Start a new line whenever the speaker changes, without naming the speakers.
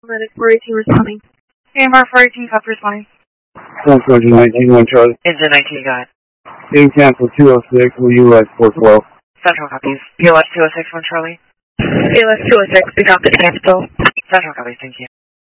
Medic 418 responding.
AMR 418, copy responding.
Central 19-1 Charlie.
Engine 19, got it.
Being cancel 206, will you 412?
Central copies. PLS 206, 1 Charlie.
ALS 206, we got the cancel.
Central copies, thank you.